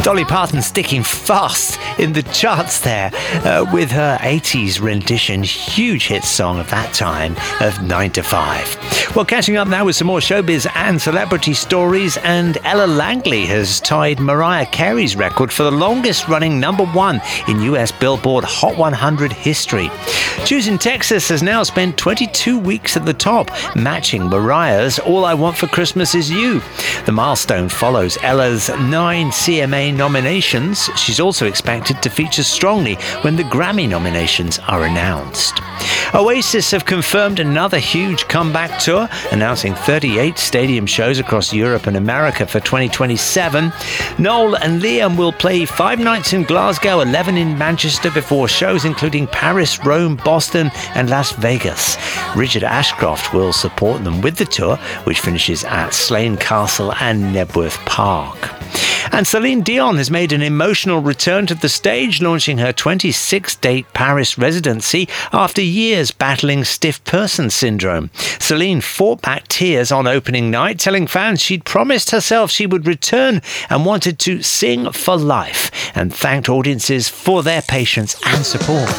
Dolly Parton sticking fast in the charts there with her 80s rendition, huge hit song of that time of 9 to 5. Well, catching up now with some more showbiz and celebrity stories, and Ella Langley has tied Mariah Carey's record for the longest running #1 in US Billboard Hot 100 history. Choosing Texas has now spent 22 weeks at the top, matching Mariah's All I Want for Christmas Is You. The milestone follows Ella's 9 CMA nominations. She's also expected to feature strongly when the Grammy nominations are announced. Oasis have confirmed another huge comeback tour, announcing 38 stadium shows across Europe and America for 2027. Noel and Liam will play 5 nights in Glasgow, 11 in Manchester, before shows including Paris, Rome, Boston and Las Vegas. Richard Ashcroft will support them with the tour, which finishes at Slane Castle and Knebworth Park. And Celine Dion has made an emotional return to the stage, launching her 26-date Paris residency after years battling stiff person syndrome. Celine fought back tears on opening night, telling fans she'd promised herself she would return and wanted to sing for life, and thanked audiences for their patience and support.